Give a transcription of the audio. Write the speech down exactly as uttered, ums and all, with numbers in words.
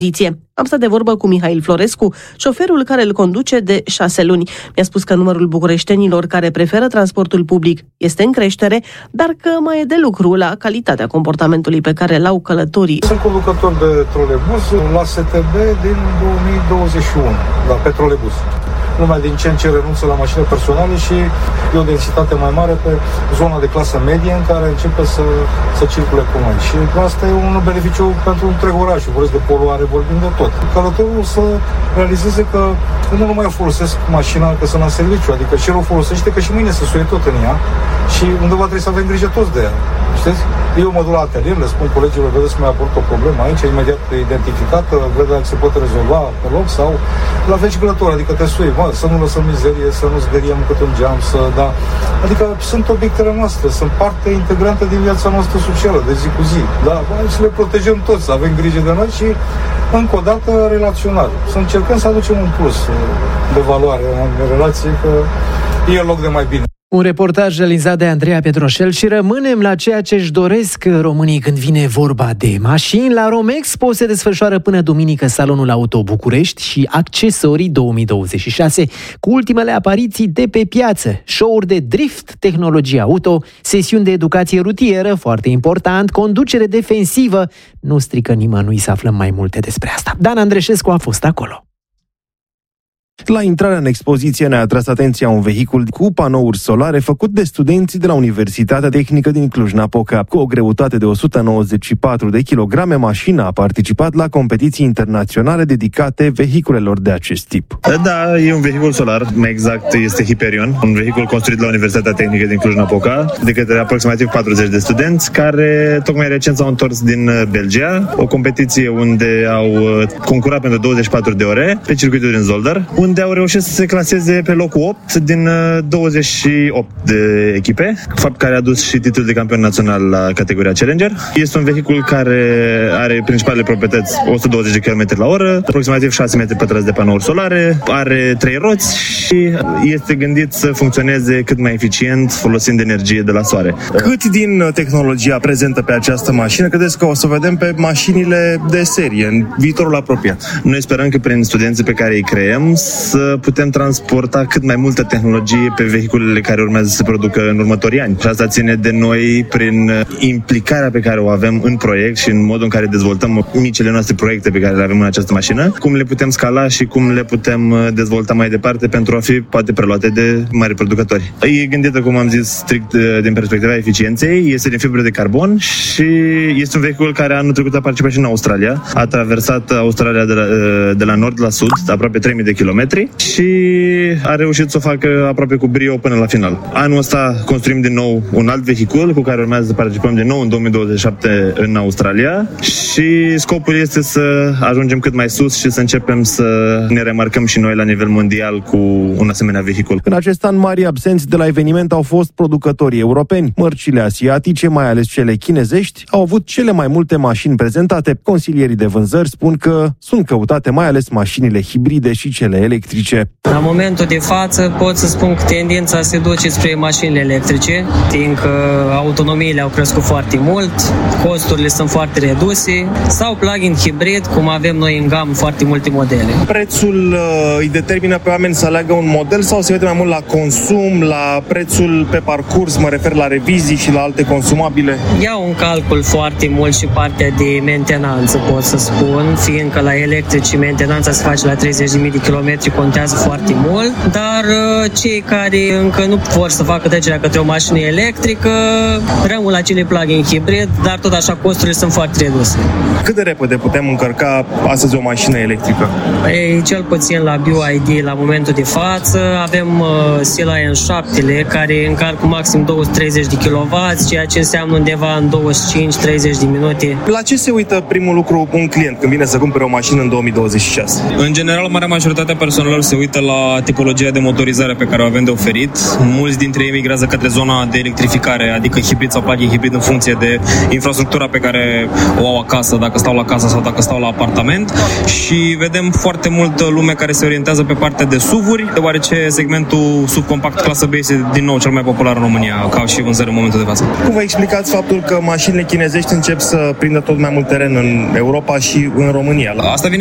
Am stat de vorbă cu Mihail Florescu, șoferul care îl conduce de șase luni. Mi-a spus că numărul bucureștenilor care preferă transportul public este în creștere, dar că mai e de lucru la calitatea comportamentului pe care l-au călătorii. Sunt conducător de trolebuz la S T B din două mii douăzeci și unu, la pe trolebuz. Lumea din ce în ce renunță la mașini personale și e o densitate mai mare pe zona de clasă medie în care începe să, să circule cu noi. Și asta e un beneficiu pentru întreg orașul. Vorbesc de poluare, vorbim de tot. Călătorul să realizeze că nu numai folosesc mașina că sunt la serviciu, adică și el o folosește că și mâine se suie tot în ea și undeva trebuie să avem grijă toți de ea. Știți? Eu mă duc la atelier, le spun colegilor, vedeți că mi-a apărut o problemă aici, imediat identificată, văd dacă se poate rezolva pe loc sau la fel și călător, adică te sui, mă, să nu lăsăm mizerie, să nu zgăriem cât un geam, să, da. Adică sunt obiectele noastre, sunt parte integrantă din viața noastră socială, de zi cu zi, da, să le protejăm toți, să avem grijă de noi și, încă o dată, relațional. Să încercăm să aducem un plus de valoare în relație, că e loc de mai bine. Un reportaj realizat de Andreea Petroșel și rămânem la ceea ce își doresc românii când vine vorba de mașini. La Romexpo se desfășoară până duminică Salonul Auto București și Accesorii două mii douăzeci și șase cu ultimele apariții de pe piață, show-uri de drift, tehnologie auto, sesiuni de educație rutieră, foarte important, conducere defensivă. Nu strică nimănui să aflăm mai multe despre asta. Dan Andreșescu a fost acolo. La intrarea în expoziție ne-a atras atenția un vehicul cu panouri solare făcut de studenții de la Universitatea Tehnică din Cluj-Napoca. Cu o greutate de o sută nouăzeci și patru de kilograme, mașina a participat la competiții internaționale dedicate vehiculelor de acest tip. Da, e un vehicul solar, mai exact este Hyperion, un vehicul construit la Universitatea Tehnică din Cluj-Napoca de către aproximativ patruzeci de studenți care tocmai recent s-au întors din Belgia, o competiție unde au concurat pentru douăzeci și patru de ore pe circuitul din Zolder, unde au reușit să se claseze pe locul opt din douăzeci și opt de echipe, fapt care a adus și titlul de campion național la categoria Challenger. Este un vehicul care are principalele proprietăți o sută douăzeci de kilometri la oră, aproximativ șase metri pătrați de panouri solare, are trei roți și este gândit să funcționeze cât mai eficient folosind energie de la soare. Cât din tehnologia prezentă pe această mașină credeți că o să vedem pe mașinile de serie în viitorul apropiat? Noi sperăm că prin studenții pe care îi creăm să putem transporta cât mai multă tehnologie pe vehiculele care urmează să se producă în următorii ani. Și asta ține de noi prin implicarea pe care o avem în proiect și în modul în care dezvoltăm micile noastre proiecte pe care le avem în această mașină, cum le putem scala și cum le putem dezvolta mai departe pentru a fi poate preluate de mari producători. E gândită, cum am zis, strict din perspectiva eficienței, este din fibră de carbon și este un vehicul care anul trecut a participat și în Australia. A traversat Australia de la, de la nord la sud, aproape trei mii de kilometri și a reușit să o facă aproape cu brio până la final. Anul ăsta construim din nou un alt vehicul cu care urmează să participăm din nou în două mii douăzeci și șapte în Australia și scopul este să ajungem cât mai sus și să începem să ne remarcăm și noi la nivel mondial cu un asemenea vehicul. În acest an, mari absenți de la eveniment au fost producătorii europeni. Mărcile asiatice, mai ales cele chinezești, au avut cele mai multe mașini prezentate. Consilierii de vânzări spun că sunt căutate mai ales mașinile hibride și cele electrice. La momentul de față pot să spun că tendința se duce spre mașinile electrice, fiindcă autonomiile au crescut foarte mult, costurile sunt foarte reduse, sau plug-in hibrid, cum avem noi în gamă foarte multe modele. Prețul uh, îi determină pe oameni să aleagă un model sau se vede mai mult la consum, la prețul pe parcurs, mă refer la revizii și la alte consumabile? Iau în calcul foarte mult și partea de mentenanță, pot să spun, fiindcă la electrici mentenanța se face la treizeci de mii de kilometri, contează foarte mult, dar cei care încă nu vor să facă trecerea către o mașină electrică rămân la cele plug-in hibrid, dar tot așa costurile sunt foarte reduse. Cât de repede putem încărca astăzi o mașină electrică? Ei, cel puțin la B Y D la momentul de față avem uh, Silaion șapte care încarcă maxim două sute treizeci de kilowați, ceea ce înseamnă undeva în douăzeci și cinci treizeci de minute. La ce se uită primul lucru un client când vine să cumpere o mașină în două mii douăzeci și șase? În general, marea majoritatea personal se uită la tipologia de motorizare pe care o avem de oferit. Mulți dintre ei migrează către zona de electrificare, adică hibrid sau plug-in hibrid în funcție de infrastructura pe care o au acasă, dacă stau la casă sau dacă stau la apartament. Și vedem foarte multă lume care se orientează pe partea de S U V-uri, deoarece segmentul subcompact clasă B este din nou cel mai popular în România, ca și vânzări în momentul de față. Cum vă explicați faptul că mașinile chinezești încep să prindă tot mai mult teren în Europa și în România? Asta vine